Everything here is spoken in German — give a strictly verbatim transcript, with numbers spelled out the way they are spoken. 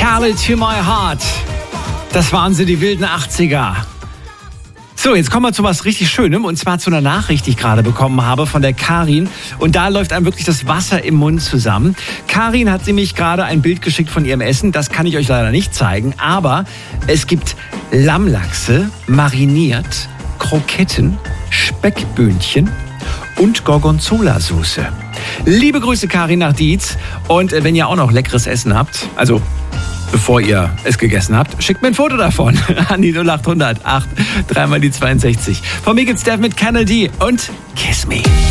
Cali to my heart. Das waren sie, die wilden achtziger. So, jetzt kommen wir zu was richtig Schönem, und zwar zu einer Nachricht, die ich gerade bekommen habe von der Karin. Und da läuft einem wirklich das Wasser im Mund zusammen. Karin hat nämlich gerade ein Bild geschickt von ihrem Essen. Das kann ich euch leider nicht zeigen. Aber es gibt Lammlachse, mariniert, Kroketten, Speckböhnchen und Gorgonzola-Soße. Liebe Grüße, Karin, nach Dietz. Und wenn ihr auch noch leckeres Essen habt, also bevor ihr es gegessen habt, schickt mir ein Foto davon an die null acht hundert acht, dreimal die zweiundsechzig. Von mir gibt's Dev mit Kennedy und Kiss Me.